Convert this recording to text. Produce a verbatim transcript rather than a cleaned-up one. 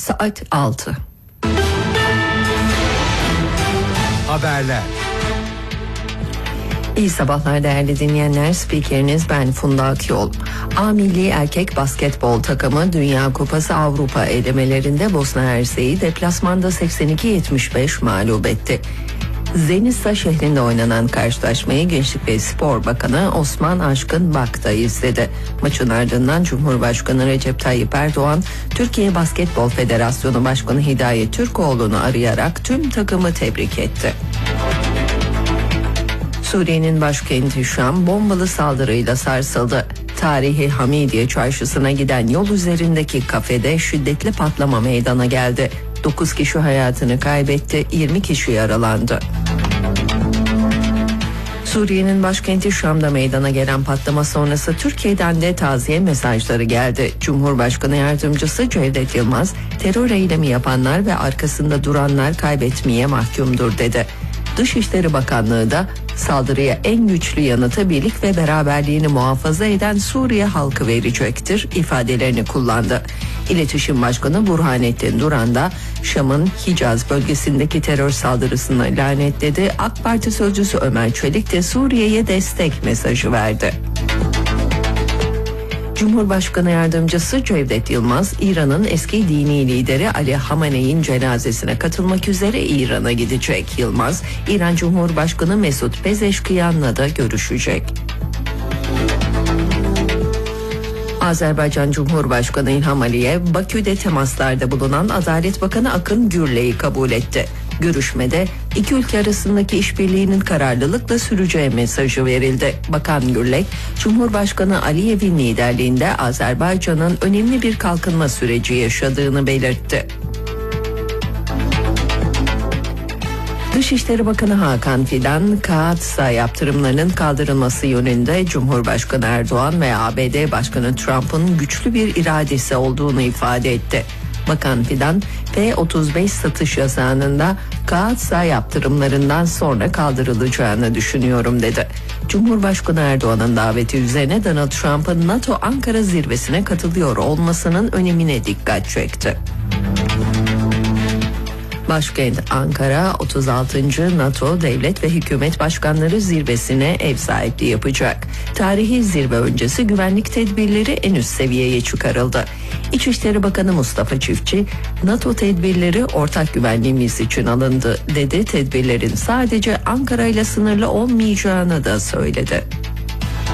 Saat altı. Haberler. İyi sabahlar değerli dinleyenler. Spikeriniz ben Funda Akyol. A Milli Erkek Basketbol takımı Dünya Kupası Avrupa elemelerinde Bosna Hersek'i deplasmanda seksen iki yetmiş beş mağlup etti. Zenica şehrinde oynanan karşılaşmayı Gençlik ve Spor Bakanı Osman Aşkın Bak da izledi. Maçın ardından Cumhurbaşkanı Recep Tayyip Erdoğan, Türkiye Basketbol Federasyonu Başkanı Hidayet Türkoğlu'nu arayarak tüm takımı tebrik etti. Suriye'nin başkenti Şam bombalı saldırıyla sarsıldı. Tarihi Hamidiye Çarşısı'na giden yol üzerindeki kafede şiddetli patlama meydana geldi. dokuz kişi hayatını kaybetti, yirmi kişi yaralandı. Suriye'nin başkenti Şam'da meydana gelen patlama sonrası Türkiye'den de taziye mesajları geldi. Cumhurbaşkanı Yardımcısı Cevdet Yılmaz, terör eylemi yapanlar ve arkasında duranlar kaybetmeye mahkumdur dedi. Dışişleri Bakanlığı da saldırıya en güçlü yanıtı birlik ve beraberliğini muhafaza eden Suriye halkı verecektir ifadelerini kullandı. İletişim Başkanı Burhanettin Duran da Şam'ın Hicaz bölgesindeki terör saldırısını lanetledi. AK Parti sözcüsü Ömer Çelik de Suriye'ye destek mesajı verdi. Cumhurbaşkanı Yardımcısı Cevdet Yılmaz, İran'ın eski dini lideri Ali Hamenei'nin cenazesine katılmak üzere İran'a gidecek. Yılmaz, İran Cumhurbaşkanı Mesut Pezeşkiyan'la da görüşecek. Azerbaycan Cumhurbaşkanı İlham Aliyev, Bakü'de temaslarda bulunan Adalet Bakanı Akın Gürlek'i kabul etti. Görüşmede iki ülke arasındaki işbirliğinin kararlılıkla süreceği mesajı verildi. Bakan Gürlek, Cumhurbaşkanı Aliyev'in liderliğinde Azerbaycan'ın önemli bir kalkınma süreci yaşadığını belirtti. Dışişleri Bakanı Hakan Fidan, Kaatsa yaptırımlarının kaldırılması yönünde Cumhurbaşkanı Erdoğan ve A B D Başkanı Trump'ın güçlü bir iradesi olduğunu ifade etti. Bakan Fidan, F otuz beş satış yasağının da Kaatsa yaptırımlarından sonra kaldırılacağını düşünüyorum dedi. Cumhurbaşkanı Erdoğan'ın daveti üzerine Donald Trump'ın NATO Ankara zirvesine katılıyor olmasının önemine dikkat çekti. Başkent Ankara otuz altıncı NATO Devlet ve Hükümet Başkanları Zirvesi'ne ev sahipliği yapacak. Tarihi zirve öncesi güvenlik tedbirleri en üst seviyeye çıkarıldı. İçişleri Bakanı Mustafa Çiftçi, NATO tedbirleri ortak güvenliğimiz için alındı dedi. Tedbirlerin sadece Ankara ile sınırlı olmayacağını da söyledi.